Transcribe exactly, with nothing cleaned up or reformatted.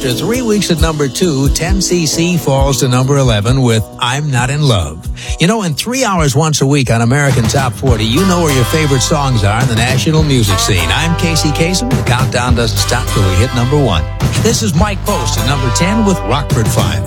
After three weeks at number two, ten C C falls to number eleven with I'm Not in Love. You know, in three hours once a week on American Top forty, you know where your favorite songs are in the national music scene. I'm Casey Kasem. The countdown doesn't stop till we hit number one. This is Mike Post at number ten with Rockford five.